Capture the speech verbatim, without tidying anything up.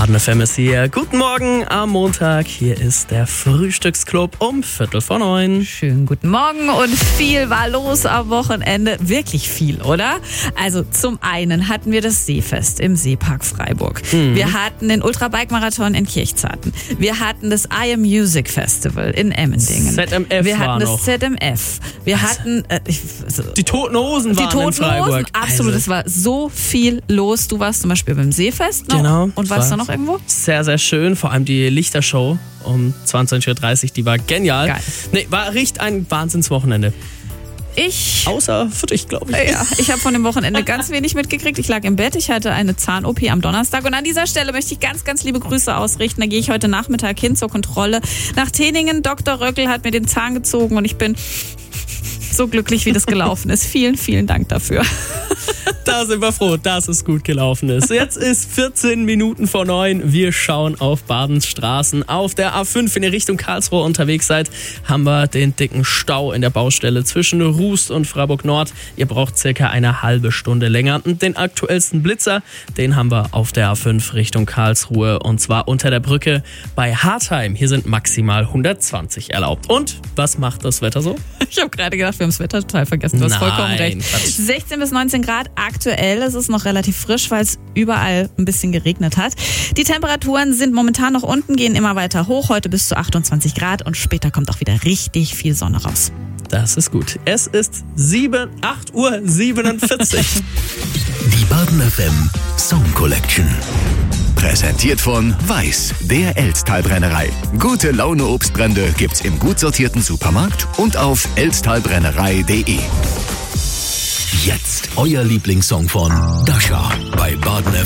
Baden F M ist hier. Guten Morgen am Montag. Hier ist der Frühstücksclub um Viertel vor neun. Schönen guten Morgen und viel war los am Wochenende. Wirklich viel, oder? Also zum einen hatten wir das Seefest im Seepark Freiburg. Mhm. Wir hatten den Ultrabike-Marathon in Kirchzarten. Wir hatten das I Am Music Festival in Emmendingen. Z M F Wir hatten war das noch. Z M F. Wir Also, hatten... Äh, ich, also, Die Toten Hosen waren die Toten in Freiburg. Hosen, absolut. Also, Es war so viel los. Du warst zum Beispiel beim Seefest noch. Genau. Und warst du noch irgendwo? Sehr, sehr schön. Vor allem die Lichtershow um zweiundzwanzig Uhr dreißig, die war genial. Geil. Nee, war richtig ein Wahnsinnswochenende. Ich... Außer für dich, glaube ich. Ja, ich habe von dem Wochenende ganz wenig mitgekriegt. Ich lag im Bett, ich hatte eine Zahn-O P am Donnerstag und an dieser Stelle möchte ich ganz, ganz liebe Grüße ausrichten. Da gehe ich heute Nachmittag hin zur Kontrolle nach Teningen. Doktor Röckel hat mir den Zahn gezogen und ich bin so glücklich, wie das gelaufen ist. Vielen, vielen Dank dafür. Da sind wir froh, dass es gut gelaufen ist. Jetzt ist vierzehn Minuten vor neun. Wir schauen auf Badens Straßen. Auf der A fünf, wenn ihr Richtung Karlsruhe unterwegs seid, haben wir den dicken Stau in der Baustelle zwischen Rust und Freiburg Nord. Ihr braucht circa eine halbe Stunde länger. Und den aktuellsten Blitzer, den haben wir auf der A fünf Richtung Karlsruhe. Und zwar unter der Brücke bei Hartheim. Hier sind maximal hundertzwanzig erlaubt. Und was macht das Wetter so? Ich habe gerade gedacht, wir haben das Wetter total vergessen. Du hast Nein, vollkommen recht. Quatsch. sechzehn bis neunzehn Grad aktuell. Es ist noch relativ frisch, weil es überall ein bisschen geregnet hat. Die Temperaturen sind momentan noch unten, gehen immer weiter hoch. Heute bis zu achtundzwanzig Grad und später kommt auch wieder richtig viel Sonne raus. Das ist gut. Es ist sieben, acht Uhr siebenundvierzig. Die Baden F M Song Collection. Präsentiert von Weiß, der Elsttalbrennerei. Gute Laune Obstbrände gibt's im gut sortierten Supermarkt und auf elsttalbrennerei punkt de. Jetzt euer Lieblingssong von Dasha bei Baden F M.